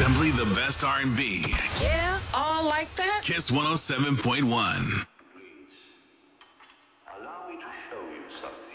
Simply the best R&B. Yeah, all like that? Kiss 107.1. Please, allow me to show you something.